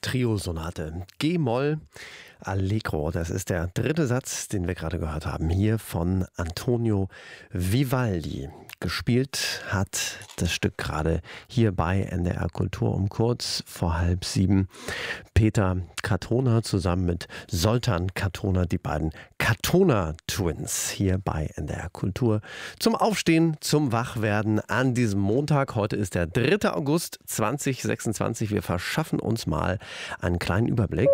Trio-Sonate. G-Moll Allegro, das ist der dritte Satz, den wir gerade gehört haben, hier von Antonio Vivaldi. Gespielt hat das Stück gerade hier bei NDR Kultur um kurz vor 6:30 Peter Katona zusammen mit Zoltan Katona, die beiden Katona Twins hier bei NDR Kultur. Zum Aufstehen, zum Wachwerden an diesem Montag. Heute ist der 3. August 2026. Wir verschaffen uns mal einen kleinen Überblick.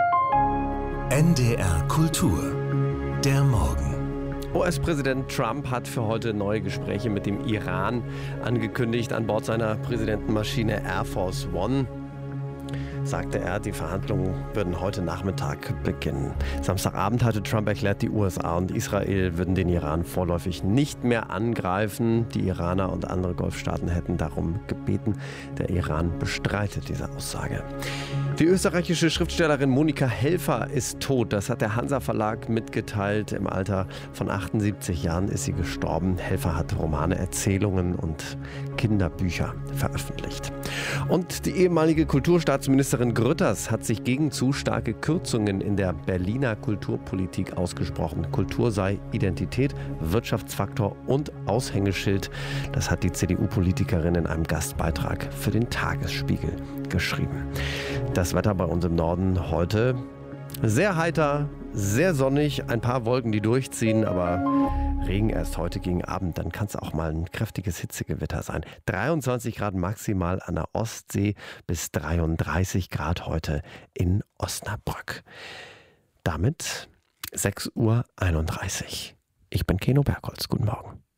NDR Kultur, der Morgen. US-Präsident Trump hat für heute neue Gespräche mit dem Iran angekündigt an Bord seiner Präsidentenmaschine Air Force One. Sagte er, die Verhandlungen würden heute Nachmittag beginnen. Samstagabend hatte Trump erklärt, die USA und Israel würden den Iran vorläufig nicht mehr angreifen. Die Iraner und andere Golfstaaten hätten darum gebeten. Der Iran bestreitet diese Aussage. Die österreichische Schriftstellerin Monika Helfer ist tot. Das hat der Hansa Verlag mitgeteilt. Im Alter von 78 Jahren ist sie gestorben. Helfer hat Romane, Erzählungen und Kinderbücher veröffentlicht. Und die ehemalige Kulturstaatsministerin Grütters hat sich gegen zu starke Kürzungen in der Berliner Kulturpolitik ausgesprochen. Kultur sei Identität, Wirtschaftsfaktor und Aushängeschild. Das hat die CDU-Politikerin in einem Gastbeitrag für den Tagesspiegel geschrieben. Das Wetter bei uns im Norden heute sehr heiter, sehr sonnig, ein paar Wolken, die durchziehen, aber Regen erst heute gegen Abend, dann kann es auch mal ein kräftiges Hitzegewitter sein. 23 Grad maximal an der Ostsee bis 33 Grad heute in Osnabrück. Damit 6:31 Uhr. Ich bin Keno Bergholz. Guten Morgen.